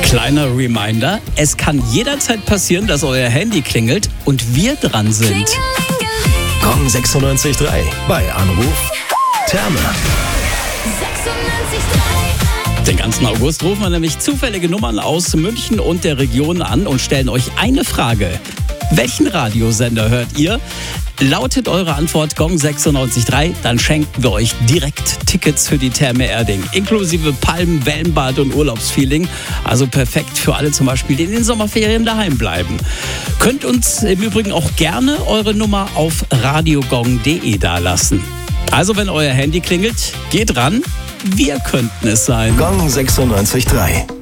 Kleiner Reminder, es kann jederzeit passieren, dass euer Handy klingelt und wir dran sind. Gong 96.3 bei Anruf Therme. Den ganzen August rufen wir nämlich zufällige Nummern aus München und der Region an und stellen euch eine Frage. Welchen Radiosender hört ihr? Lautet eure Antwort Gong 96.3, dann schenken wir euch direkt Tickets für die Therme Erding. Inklusive Palmen, Wellenbad und Urlaubsfeeling. Also perfekt für alle zum Beispiel, die in den Sommerferien daheim bleiben. Könnt uns im Übrigen auch gerne eure Nummer auf radiogong.de dalassen. Also wenn euer Handy klingelt, geht ran. Wir könnten es sein. Gong 96.3.